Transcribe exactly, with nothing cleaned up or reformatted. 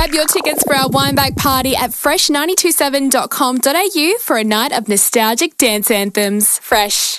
Grab your tickets for our Wineback party at fresh nine two seven dot com dot a u for a night of nostalgic dance anthems. Fresh.